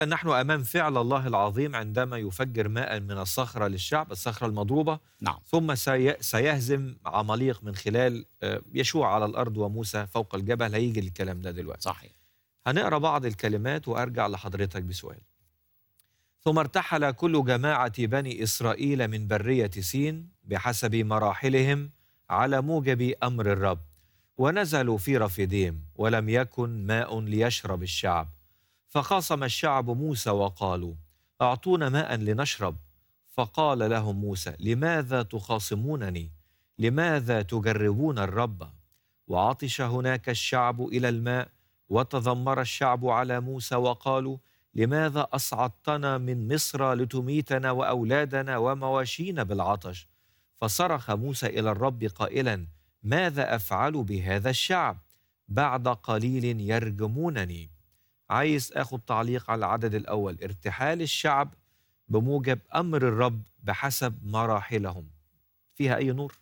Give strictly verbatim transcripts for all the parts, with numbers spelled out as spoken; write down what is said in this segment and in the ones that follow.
نحن أمام فعل الله العظيم عندما يفجر ماء من الصخرة للشعب، الصخرة المضروبة، نعم. ثم سي- سيهزم عماليق من خلال آه، يشوع على الأرض وموسى فوق الجبل. هيجي الكلام ده دلوقتي. صحيح. هنقرأ بعض الكلمات وأرجع لحضرتك بسؤال. ثم ارتحل كل جماعة بني إسرائيل من برية سين بحسب مراحلهم على موجب أمر الرب، ونزلوا في رفيديم، ولم يكن ماء ليشرب الشعب. فخاصم الشعب موسى وقالوا: أعطونا ماء لنشرب. فقال لهم موسى: لماذا تخاصمونني؟ لماذا تجربون الرب؟ وعطش هناك الشعب إلى الماء، وتذمر الشعب على موسى وقالوا: لماذا أصعدتنا من مصر لتميتنا وأولادنا ومواشينا بالعطش؟ فصرخ موسى إلى الرب قائلا: ماذا أفعل بهذا الشعب؟ بعد قليل يرجمونني. عايز أخذ تعليق على العدد الأول، ارتحال الشعب بموجب أمر الرب بحسب مراحلهم. فيها أي نور؟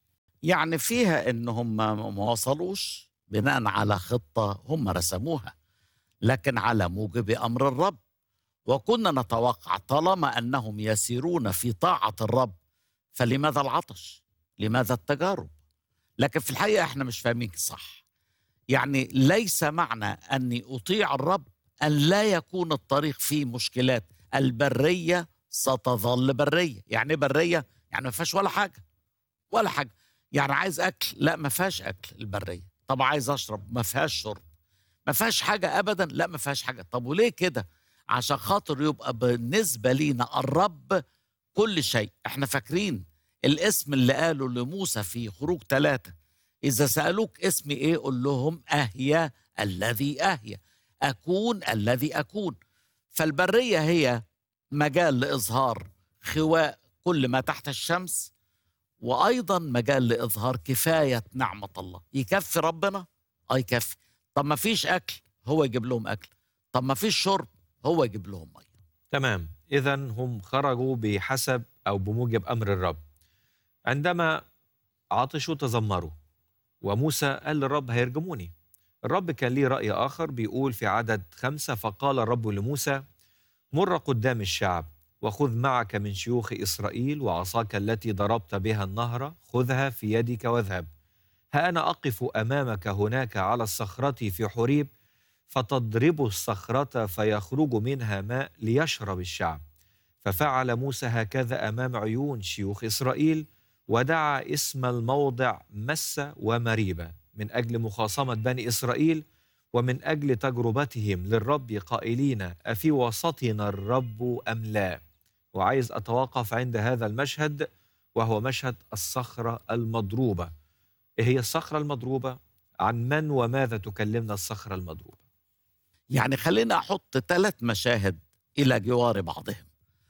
يعني فيها انهم ما ما وصلوش بناء على خطة هم رسموها، لكن على موجب امر الرب. وكنا نتوقع طالما انهم يسيرون في طاعة الرب، فلماذا العطش؟ لماذا التجارب؟ لكن في الحقيقة احنا مش فاهمين صح. يعني ليس معنى اني اطيع الرب ان لا يكون الطريق فيه مشكلات. البرية ستظل برية. يعني إيه برية؟ يعني ما فيهاش ولا حاجة ولا حاجة. يعني عايز أكل، لا ما فيهاش أكل البرية. طب عايز أشرب، ما فيهاش شرب. ما فيهاش حاجة أبدا، لا ما فيهاش حاجة. طب وليه كده؟ عشان خاطر يبقى بالنسبة لينا الرب كل شيء. احنا فاكرين الاسم اللي قاله لموسى في خروج ثلاثة: إذا سألوك اسمي إيه قل لهم أهيا الذي أهيا، أكون الذي أكون. فالبرية هي مجال لإظهار خواء كل ما تحت الشمس، وأيضا مجال لإظهار كفاية نعمة الله. يكفي ربنا؟ آه يكفي. طب ما فيش أكل، هو يجيب لهم أكل. طب ما فيش شرب، هو يجيب لهم مية. تمام، إذا هم خرجوا بحسب أو بموجب أمر الرب. عندما عطشوا تذمروا، وموسى قال للرب: هيرجموني. الرب كان ليه رأي آخر، بيقول في عدد خمسة: فقال الرب لموسى: مر قدام الشعب، وخذ معك من شيوخ إسرائيل وعصاك التي ضربت بها النهر، خذها في يدك واذهب. ها أنا أقف أمامك هناك على الصخرة في حوريب، فتضرب الصخرة فيخرج منها ماء ليشرب الشعب. ففعل موسى هكذا أمام عيون شيوخ إسرائيل، ودعا اسم الموضع مسة ومريبة من أجل مخاصمة بني إسرائيل ومن أجل تجربتهم للرب، قائلين: أفي وسطنا الرب أم لا؟ وعايز أتوقف عند هذا المشهد، وهو مشهد الصخرة المضروبة. إيه هي الصخرة المضروبة؟ عن من وماذا تكلمنا الصخرة المضروبة؟ يعني خلينا أحط ثلاث مشاهد إلى جوار بعضهم.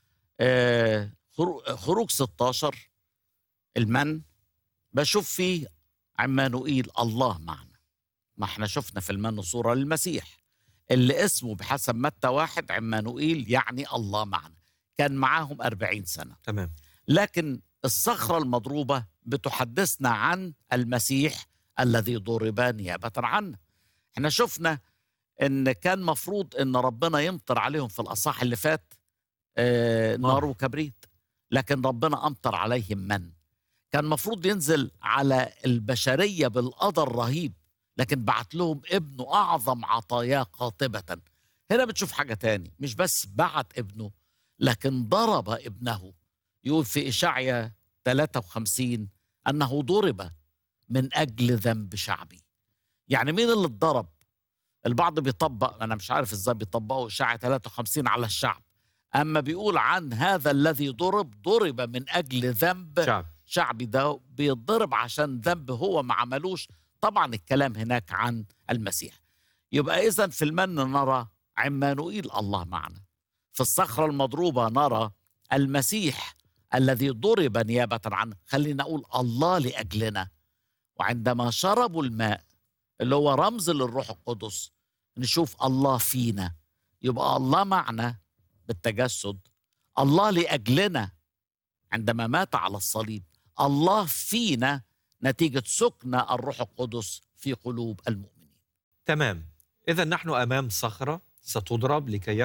آه خرو- خروج ستاشر، المن، بشوف فيه عمانوئيل الله معنا. ما احنا شفنا في المن صورة للمسيح اللي اسمه بحسب متى واحد عمانوئيل، يعني الله معنا. كان معاهم أربعين سنة. تمام. لكن الصخرة المضروبة بتحدثنا عن المسيح الذي ضرب نيابة عنا. احنا شفنا ان كان مفروض ان ربنا يمطر عليهم في الأصحاح اللي فات آه نار نار. وكبريت، لكن ربنا أمطر عليهم من. كان مفروض ينزل على البشرية بالقدر رهيب، لكن بعت لهم ابنه أعظم عطاياه قاطبة. هنا بتشوف حاجة تاني، مش بس بعت ابنه لكن ضرب ابنه. يقول في إشعيا ثلاثة وخمسين أنه ضرب من أجل ذنب شعبي. يعني مين اللي اتضرب؟ البعض بيطبق، أنا مش عارف إزاي بيطبقوا إشعيا ثلاثة وخمسين على الشعب، أما بيقول عن هذا الذي ضرب، ضرب من أجل ذنب شعب. شعبي. ده بيتضرب عشان ذنب هو ما عملوش. طبعا الكلام هناك عن المسيح. يبقى إذن في المن نرى عمانوئيل الله معنا، في الصخرة المضروبة نرى المسيح الذي ضرب نيابة عنه. خلينا نقول الله لأجلنا. وعندما شربوا الماء اللي هو رمز للروح القدس، نشوف الله فينا. يبقى الله معنا بالتجسد، الله لأجلنا عندما مات على الصليب، الله فينا نتيجة سكن الروح القدس في قلوب المؤمنين. تمام، إذا نحن أمام صخرة ستضرب لكي